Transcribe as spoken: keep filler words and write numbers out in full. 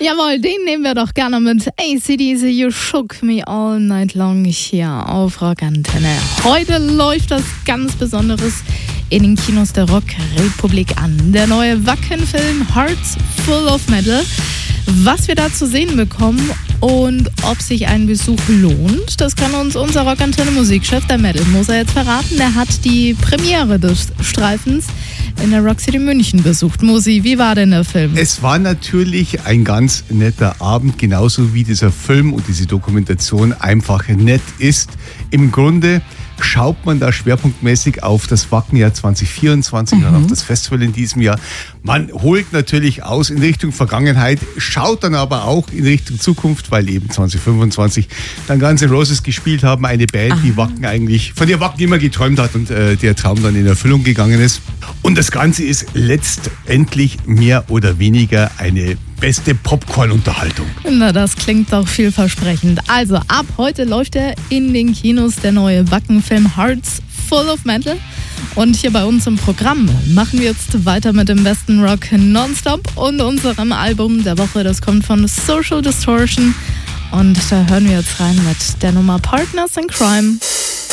Jawohl, den nehmen wir doch gerne mit. A C D C, You Shook Me All Night Long hier auf Rockantenne. Heute läuft das ganz Besonderes in den Kinos der Rockrepublik an. Der neue Wacken-Film Hearts Full of Metal. Was wir da zu sehen bekommen und ob sich ein Besuch lohnt, das kann uns unser Rockantenne-Musikchef, der Metal Moser, jetzt verraten. Der hat die Premiere des Streifens in der Rock City München besucht. Musi, wie war denn der Film? Es war natürlich ein ganz netter Abend, genauso wie dieser Film und diese Dokumentation einfach nett ist. Im Grunde schaut man da schwerpunktmäßig auf das Wackenjahr zwanzig vierundzwanzig mhm. und auf das Festival in diesem Jahr. Man holt natürlich aus in Richtung Vergangenheit, schaut dann aber auch in Richtung Zukunft, weil eben zwanzig fünfundzwanzig dann Guns N' Roses gespielt haben, eine Band, Aha. die Wacken eigentlich, von der Wacken immer geträumt hat und äh, der Traum dann in Erfüllung gegangen ist. Und das Ganze ist letztendlich mehr oder weniger eine beste Popcorn-Unterhaltung. Na, das klingt doch vielversprechend. Also, ab heute läuft er in den Kinos, der neue Wacken-Film Hearts Full of Metal. Und hier bei uns im Programm machen wir jetzt weiter mit dem besten Rock Nonstop und unserem Album der Woche. Das kommt von Social Distortion. Und da hören wir jetzt rein mit der Nummer Partners in Crime.